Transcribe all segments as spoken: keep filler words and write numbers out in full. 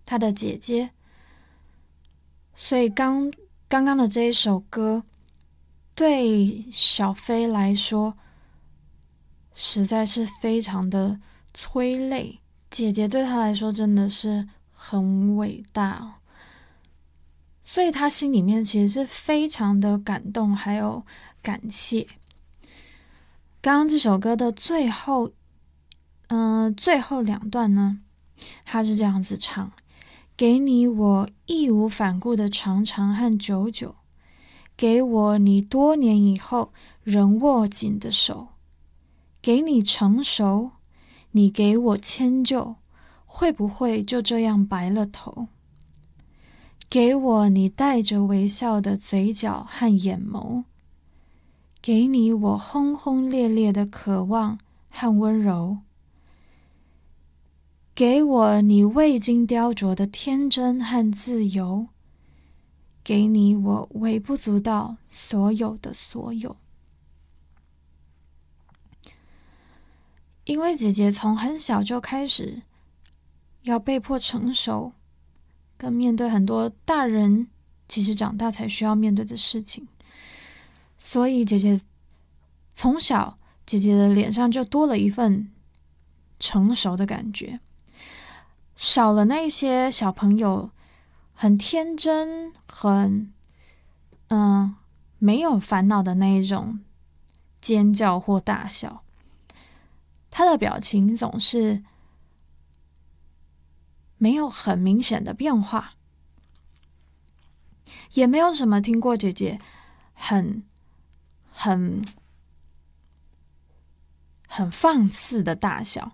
她的姐姐。所以刚刚刚的这一首歌对小飞来说实在是非常的催泪，姐姐对她来说真的是很伟大，所以她心里面其实是非常的感动还有感谢。刚刚这首歌的最后嗯、呃，最后两段呢，她是这样子唱：给你我义无反顾的长长和久久，给我你多年以后仍握紧的手，给你成熟，你给我迁就，会不会就这样白了头？给我你带着微笑的嘴角和眼眸，给你我轰轰烈烈的渴望和温柔，给我你未经雕琢的天真和自由，给你我微不足道所有的所有。因为姐姐从很小就开始要被迫成熟，跟面对很多大人其实长大才需要面对的事情，所以姐姐从小姐姐的脸上就多了一份成熟的感觉，少了那些小朋友很天真很嗯没有烦恼的那一种尖叫或大笑。他的表情总是没有很明显的变化，也没有什么听过姐姐很很很放肆的大笑。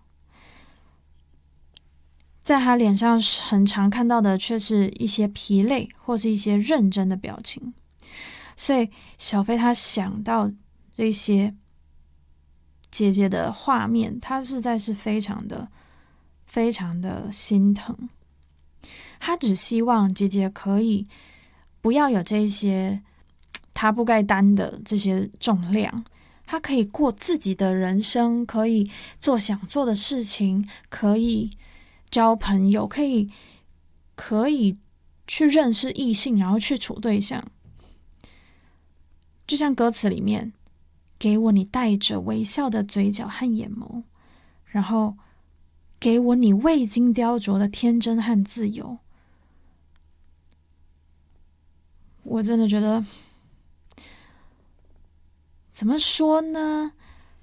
在他脸上很常看到的却是一些疲累或是一些认真的表情，所以小飞他想到这些姐姐的画面，他实在是非常的非常的心疼。他只希望姐姐可以不要有这些他不该担的这些重量，他可以过自己的人生，可以做想做的事情，可以交朋友，可以可以去认识异性，然后去处对象。就像歌词里面，给我你带着微笑的嘴角和眼眸，然后给我你未经雕琢的天真和自由。我真的觉得怎么说呢，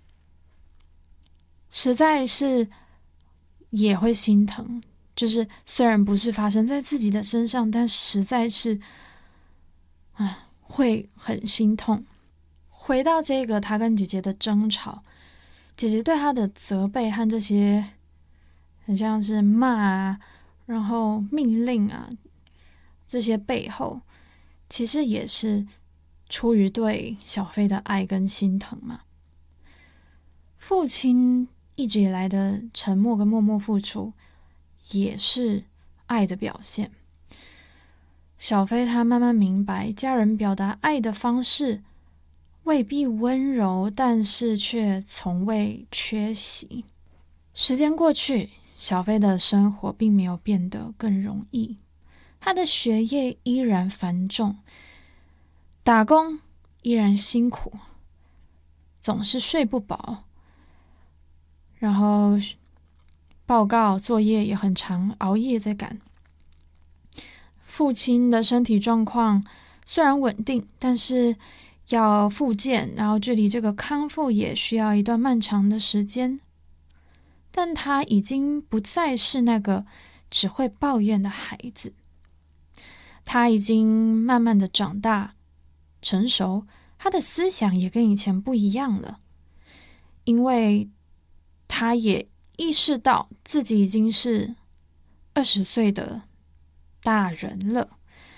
实在是也会心疼，就是虽然不是发生在自己的身上，但实在是啊，会很心痛。回到这个他跟姐姐的争吵，姐姐对他的责备和这些很像是骂啊，然后命令啊，这些背后其实也是出于对小飞的爱跟心疼嘛。父亲一直以来的沉默跟默默付出也是爱的表现。小飞他慢慢明白，家人表达爱的方式未必温柔，但是却从未缺席。时间过去，小飞的生活并没有变得更容易，他的学业依然繁重，打工依然辛苦，总是睡不饱，然后报告作业也很长，熬夜在赶。父亲的身体状况虽然稳定，但是要复健，然后距离这个康复也需要一段漫长的时间。但他已经不再是那个只会抱怨的孩子，他已经慢慢的长大成熟，他的思想也跟以前不一样了，因为他也意识到自己已经是二十岁的大人了，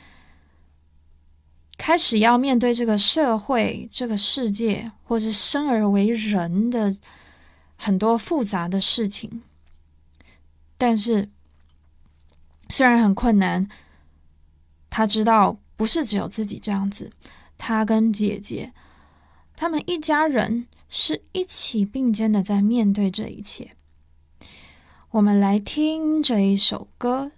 开始要面对这个社会、这个世界，或是生而为人的很多复杂的事情。但是虽然很困难，他知道不是只有自己这样子，他跟姐姐他们一家人是一起并肩的在面对这一切。我们来听这一首歌，